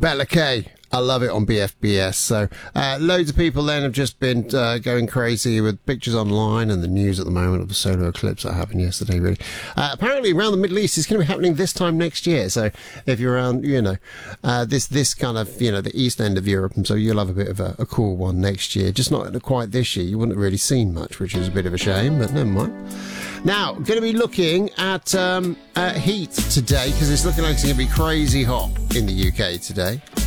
Bella K. I love it on BFBS. So loads of people then have just been going crazy with pictures online and the news at the moment of the solar eclipse that happened yesterday, really. Apparently around the Middle East, it's going to be happening this time next year. So if you're around, this kind of, the east end of Europe, and so you'll have a bit of a cool one next year. Just not quite this year. You wouldn't have really seen much, which is a bit of a shame, but never mind. Now, going to be looking at heat today, because it's looking like it's going to be crazy hot in the UK today.